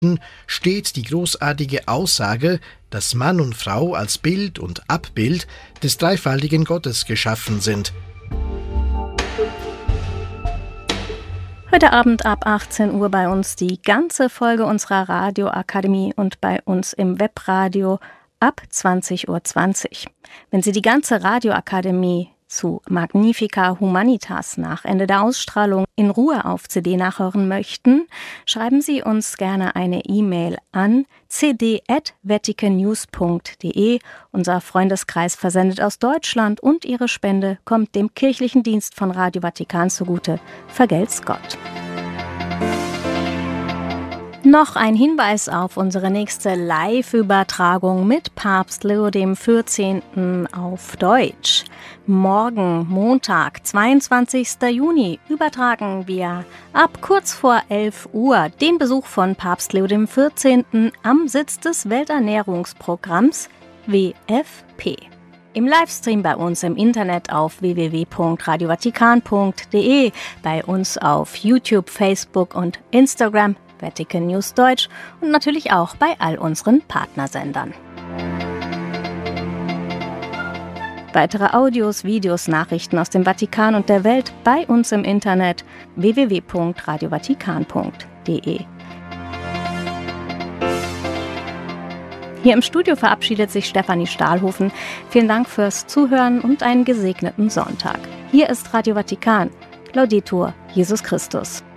Schriften steht die großartige Aussage, dass Mann und Frau als Bild und Abbild des dreifaltigen Gottes geschaffen sind. Heute Abend ab 18 Uhr bei uns die ganze Folge unserer Radioakademie und bei uns im Webradio ab 20:20 Uhr. Wenn Sie die ganze Radioakademie zu Magnifica Humanitas nach Ende der Ausstrahlung in Ruhe auf CD nachhören möchten, schreiben Sie uns gerne eine E-Mail an cd@vaticannews.de. Unser Freundeskreis versendet aus Deutschland und Ihre Spende kommt dem kirchlichen Dienst von Radio Vatikan zugute. Vergelt's Gott. Noch ein Hinweis auf unsere nächste Live-Übertragung mit Papst Leo XIV. Auf Deutsch. Morgen, Montag, 22. Juni, übertragen wir ab kurz vor 11 Uhr den Besuch von Papst Leo XIV. Am Sitz des Welternährungsprogramms WFP. Im Livestream bei uns im Internet auf www.radiovatikan.de, bei uns auf YouTube, Facebook und Instagram, Vatican News Deutsch und natürlich auch bei all unseren Partnersendern. Weitere Audios, Videos, Nachrichten aus dem Vatikan und der Welt bei uns im Internet www.radiovatikan.de. Hier im Studio verabschiedet sich Stefanie Stahlhofen. Vielen Dank fürs Zuhören und einen gesegneten Sonntag. Hier ist Radio Vatikan. Laudetur Jesus Christus.